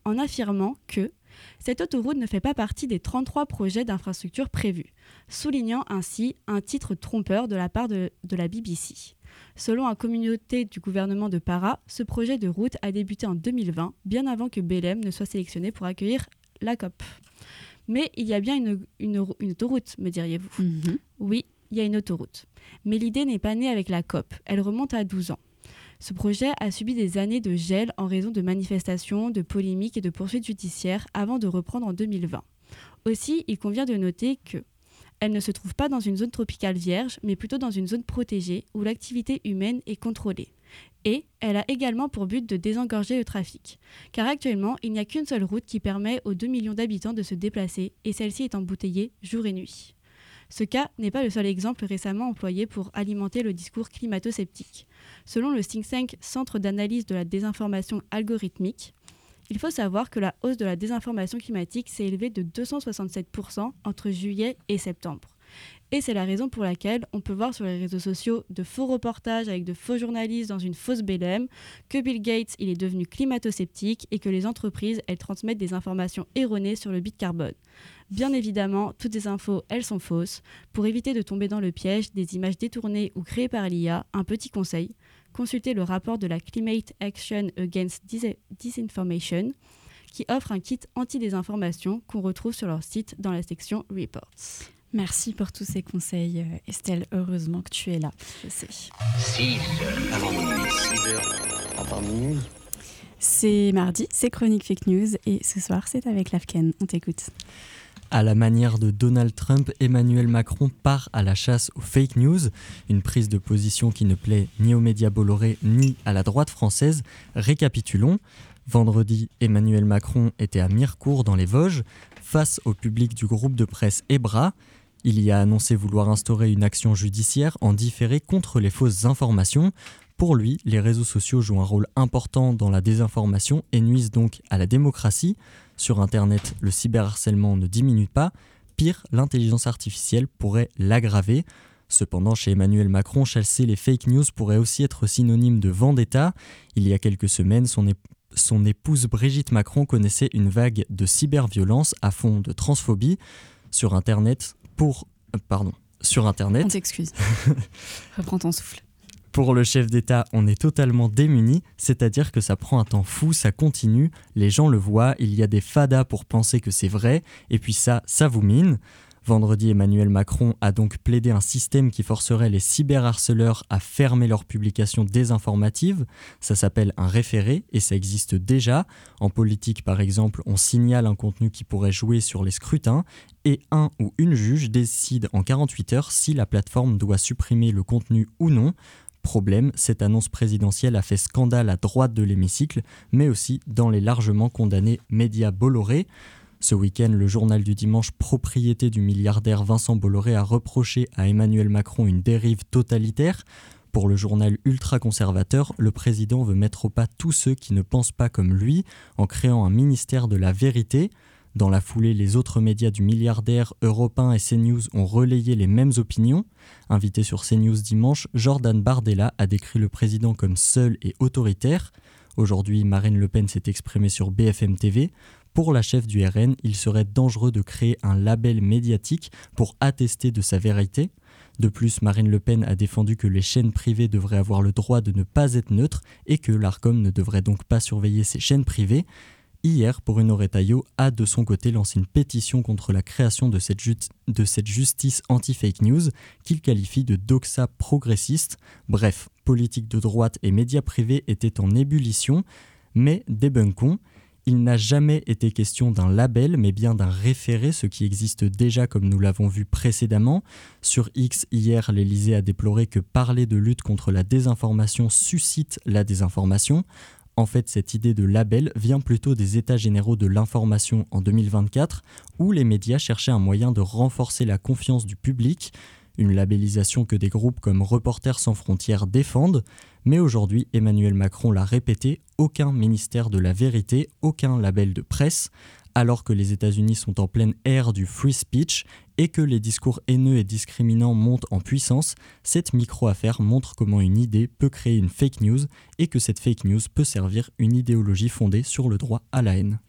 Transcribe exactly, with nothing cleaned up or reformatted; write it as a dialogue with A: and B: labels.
A: en affirmant que cette autoroute ne fait pas partie des trente-trois projets d'infrastructure prévus, soulignant ainsi un titre trompeur de la part de, de la B B C. Selon un communiqué du gouvernement de Para, ce projet de route a débuté en deux mille vingt, bien avant que Belém ne soit sélectionné pour accueillir la C O P. Mais il y a bien une, une, une autoroute, me diriez-vous.
B: Mm-hmm.
A: Oui, il y a une autoroute. Mais l'idée n'est pas née avec la C O P, elle remonte à douze ans. Ce projet a subi des années de gel en raison de manifestations, de polémiques et de poursuites judiciaires avant de reprendre en deux mille vingt. Aussi, il convient de noter que elle ne se trouve pas dans une zone tropicale vierge, mais plutôt dans une zone protégée où l'activité humaine est contrôlée. Et elle a également pour but de désengorger le trafic. Car actuellement, il n'y a qu'une seule route qui permet aux deux millions d'habitants de se déplacer et celle-ci est embouteillée jour et nuit. Ce cas n'est pas le seul exemple récemment employé pour alimenter le discours climato-sceptique. Selon le think tank Centre d'analyse de la désinformation algorithmique, il faut savoir que la hausse de la désinformation climatique s'est élevée de deux cent soixante-sept pour cent entre juillet et septembre. Et c'est la raison pour laquelle on peut voir sur les réseaux sociaux de faux reportages avec de faux journalistes dans une fausse Belém, que Bill Gates il est devenu climato-sceptique et que les entreprises elles transmettent des informations erronées sur le bilan carbone. Bien évidemment, toutes ces infos elles sont fausses. Pour éviter de tomber dans le piège des images détournées ou créées par l'I A, un petit conseil, consultez le rapport de la Climate Action Against Dis- Disinformation qui offre un kit anti-désinformation qu'on retrouve sur leur site dans la section Reports.
B: Merci pour tous ces conseils, Estelle. Heureusement que tu es là, je sais.
C: six heures avant minuit. six heures avant minuit.
B: C'est mardi, c'est Chronique Fake News et ce soir, c'est avec Lafken. On t'écoute.
D: À la manière de Donald Trump, Emmanuel Macron part à la chasse aux fake news, une prise de position qui ne plaît ni aux médias Bolloré ni à la droite française. Récapitulons. Vendredi, Emmanuel Macron était à Mirecourt dans les Vosges, face au public du groupe de presse Ebra. Il y a annoncé vouloir instaurer une action judiciaire en différé contre les fausses informations. Pour lui, les réseaux sociaux jouent un rôle important dans la désinformation et nuisent donc à la démocratie. Sur Internet, le cyberharcèlement ne diminue pas. Pire, l'intelligence artificielle pourrait l'aggraver. Cependant, chez Emmanuel Macron, chasser les fake news pourrait aussi être synonyme de vendetta. Il y a quelques semaines, son, ép- son épouse Brigitte Macron connaissait une vague de cyberviolence à fond de transphobie. Sur Internet, pour... euh, pardon. Sur Internet...
B: On t'excuse. Reprends ton souffle.
D: Pour le chef d'État, on est totalement démuni, c'est-à-dire que ça prend un temps fou, ça continue, les gens le voient, il y a des fadas pour penser que c'est vrai, et puis ça, ça vous mine. Vendredi, Emmanuel Macron a donc plaidé un système qui forcerait les cyberharceleurs à fermer leurs publications désinformatives. Ça s'appelle un référé et ça existe déjà. En politique, par exemple, on signale un contenu qui pourrait jouer sur les scrutins et un ou une juge décide en quarante-huit heures si la plateforme doit supprimer le contenu ou non. Problème, cette annonce présidentielle a fait scandale à droite de l'hémicycle, mais aussi dans les largement condamnés médias Bolloré. Ce week-end, le journal du dimanche, propriété du milliardaire Vincent Bolloré, a reproché à Emmanuel Macron une dérive totalitaire. Pour le journal ultra-conservateur, le président veut mettre au pas tous ceux qui ne pensent pas comme lui en créant un ministère de la vérité. Dans la foulée, les autres médias du milliardaire, Europe un et CNews ont relayé les mêmes opinions. Invité sur CNews dimanche, Jordan Bardella a décrit le président comme seul et autoritaire. Aujourd'hui, Marine Le Pen s'est exprimée sur B F M T V. Pour la chef du R N, il serait dangereux de créer un label médiatique pour attester de sa vérité. De plus, Marine Le Pen a défendu que les chaînes privées devraient avoir le droit de ne pas être neutres et que l'Arcom ne devrait donc pas surveiller ces chaînes privées. Hier, Bruno Retailleau a de son côté lancé une pétition contre la création de cette, ju- de cette justice anti-fake news qu'il qualifie de doxa progressiste. Bref, politique de droite et médias privés étaient en ébullition, mais débunkons. Il n'a jamais été question d'un label, mais bien d'un référé, ce qui existe déjà comme nous l'avons vu précédemment. Sur X, hier, l'Élysée a déploré que parler de lutte contre la désinformation suscite la désinformation. En fait, cette idée de label vient plutôt des États généraux de l'information en deux mille vingt-quatre, où les médias cherchaient un moyen de renforcer la confiance du public, une labellisation que des groupes comme Reporters sans frontières défendent. Mais aujourd'hui, Emmanuel Macron l'a répété, aucun ministère de la vérité, aucun label de presse. Alors que les États-Unis sont en pleine ère du free speech et que les discours haineux et discriminants montent en puissance, cette micro-affaire montre comment une idée peut créer une fake news et que cette fake news peut servir une idéologie fondée sur le droit à la haine.